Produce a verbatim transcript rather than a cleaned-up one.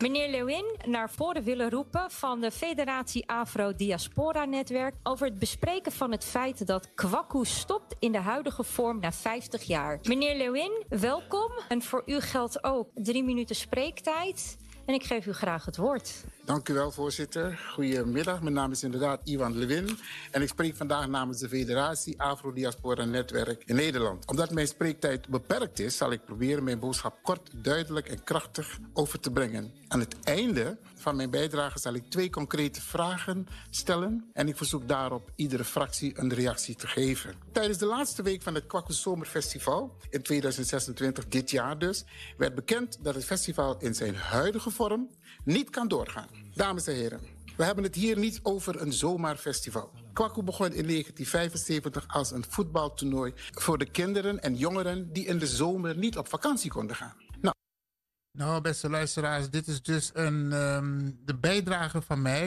Meneer Leeuwin naar voren willen roepen van de Federatie Afro-Diaspora-netwerk over het bespreken van het feit dat Kwaku stopt in de huidige vorm na vijftig jaar. Meneer Leeuwin, welkom. En voor u geldt ook drie minuten spreektijd. En ik geef u graag het woord. Dank u wel, voorzitter. Goedemiddag. Mijn naam is inderdaad Iwan Lewin. En ik spreek vandaag namens de Federatie Afro-Diaspora Netwerk in Nederland. Omdat mijn spreektijd beperkt is, zal ik proberen mijn boodschap kort, duidelijk en krachtig over te brengen. Aan het einde van mijn bijdrage zal ik twee concrete vragen stellen. En ik verzoek daarop iedere fractie een reactie te geven. Tijdens de laatste week van het Kwaku Zomerfestival, in tweeduizend zesentwintig, dit jaar dus, werd bekend dat het festival in zijn huidige vorm niet kan doorgaan. Dames en heren, we hebben het hier niet over een zomerfestival. Kwaku begon in negentien vijfenzeventig als een voetbaltoernooi voor de kinderen en jongeren die in de zomer niet op vakantie konden gaan. Nou, nou beste luisteraars, dit is dus een, um, de bijdrage van mij